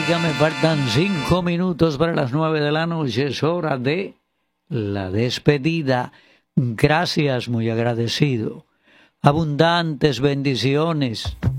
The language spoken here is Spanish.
República. Me faltan 5 minutos para las 9 de la noche. Es hora de la despedida. Gracias, muy agradecido. Abundantes bendiciones.